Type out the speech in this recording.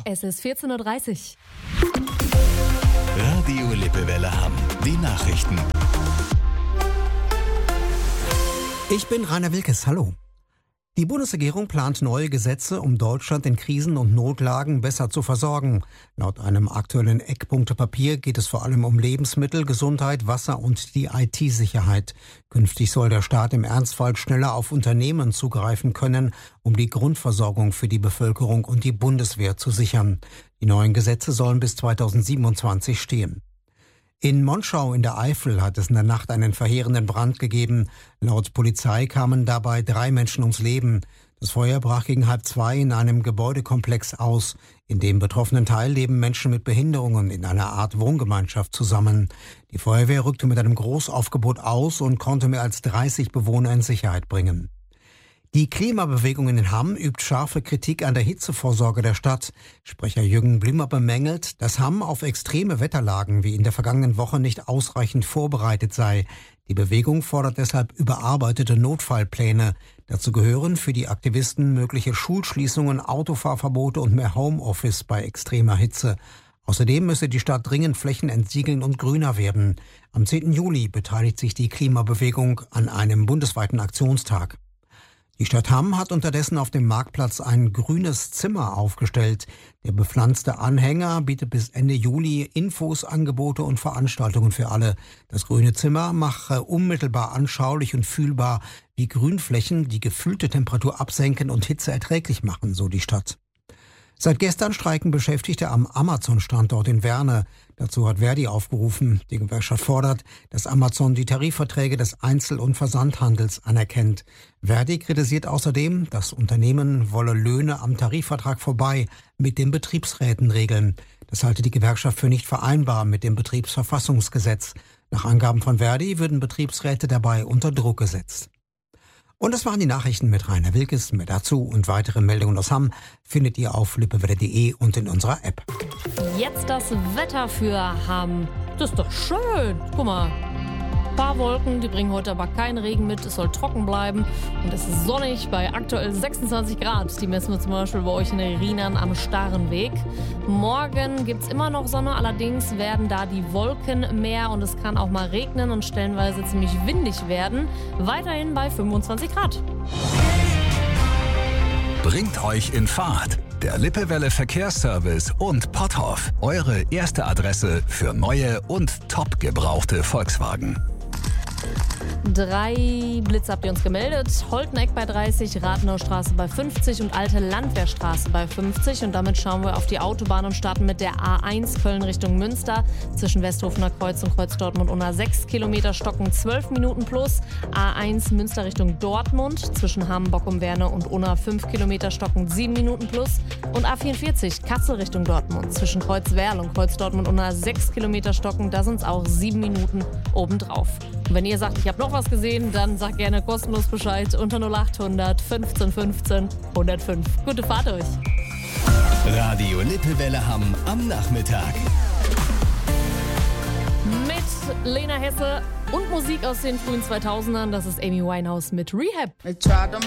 es ist 14.30 Uhr. Radio Lippewelle Hamm. Die Nachrichten. Ich bin Rainer Wilkes. Hallo. Die Bundesregierung plant neue Gesetze, um Deutschland in Krisen und Notlagen besser zu versorgen. Laut einem aktuellen Eckpunktepapier geht es vor allem um Lebensmittel, Gesundheit, Wasser und die IT-Sicherheit. Künftig soll der Staat im Ernstfall schneller auf Unternehmen zugreifen können, um die Grundversorgung für die Bevölkerung und die Bundeswehr zu sichern. Die neuen Gesetze sollen bis 2027 stehen. In Monschau in der Eifel hat es in der Nacht einen verheerenden Brand gegeben. Laut Polizei kamen dabei 3 Menschen ums Leben. Das Feuer brach gegen 1:30 in einem Gebäudekomplex aus. In dem betroffenen Teil leben Menschen mit Behinderungen in einer Art Wohngemeinschaft zusammen. Die Feuerwehr rückte mit einem Großaufgebot aus und konnte mehr als 30 Bewohner in Sicherheit bringen. Die Klimabewegung in Hamm übt scharfe Kritik an der Hitzevorsorge der Stadt. Sprecher Jürgen Blimmer bemängelt, dass Hamm auf extreme Wetterlagen wie in der vergangenen Woche nicht ausreichend vorbereitet sei. Die Bewegung fordert deshalb überarbeitete Notfallpläne. Dazu gehören für die Aktivisten mögliche Schulschließungen, Autofahrverbote und mehr Homeoffice bei extremer Hitze. Außerdem müsse die Stadt dringend Flächen entsiegeln und grüner werden. Am 10. Juli beteiligt sich die Klimabewegung an einem bundesweiten Aktionstag. Die Stadt Hamm hat unterdessen auf dem Marktplatz ein grünes Zimmer aufgestellt. Der bepflanzte Anhänger bietet bis Ende Juli Infos, Angebote und Veranstaltungen für alle. Das grüne Zimmer mache unmittelbar anschaulich und fühlbar, wie Grünflächen die gefühlte Temperatur absenken und Hitze erträglich machen, so die Stadt. Seit gestern streiken Beschäftigte am Amazon-Standort in Werne. Dazu hat Verdi aufgerufen. Die Gewerkschaft fordert, dass Amazon die Tarifverträge des Einzel- und Versandhandels anerkennt. Verdi kritisiert außerdem, das Unternehmen wolle Löhne am Tarifvertrag vorbei mit den Betriebsräten regeln. Das halte die Gewerkschaft für nicht vereinbar mit dem Betriebsverfassungsgesetz. Nach Angaben von Verdi würden Betriebsräte dabei unter Druck gesetzt. Und das waren die Nachrichten mit Rainer Wilkes. Mehr dazu und weitere Meldungen aus Hamm findet ihr auf lippewelle.de und in unserer App. Jetzt das Wetter für Hamm. Das ist doch schön. Guck mal. Ein paar Wolken, die bringen heute aber keinen Regen mit. Es soll trocken bleiben und es ist sonnig bei aktuell 26 Grad. Die messen wir zum Beispiel bei euch in der Rheinern am Starrenweg. Morgen gibt es immer noch Sonne, allerdings werden da die Wolken mehr und es kann auch mal regnen und stellenweise ziemlich windig werden. Weiterhin bei 25 Grad. Bringt euch in Fahrt. Der Lippewelle Verkehrsservice und Potthoff. Eure erste Adresse für neue und top gebrauchte Volkswagen. 3 Blitze habt ihr uns gemeldet. Holteneck bei 30, Rathenaustraße bei 50 und Alte Landwehrstraße bei 50. Und damit schauen wir auf die Autobahn und starten mit der A1 Köln Richtung Münster. Zwischen Westhofener Kreuz und Kreuz Dortmund unter 6 Kilometer stocken 12 Minuten plus. A1 Münster Richtung Dortmund. Zwischen Hamm, Bockum-Werne und Unna 5 Kilometer stocken 7 Minuten plus. Und A44 Kassel Richtung Dortmund. Zwischen Kreuz Werl und Kreuz Dortmund unter 6 Kilometer stocken. Da sind es auch 7 Minuten obendrauf. Und wenn ihr sagt, ich habe noch was gesehen, dann sagt gerne kostenlos Bescheid unter 0800 15 15 105. Gute Fahrt euch. Radio Lippewelle Hamm am Nachmittag. Mit Lena Hesse und Musik aus den frühen 2000ern. Das ist Amy Winehouse mit Rehab.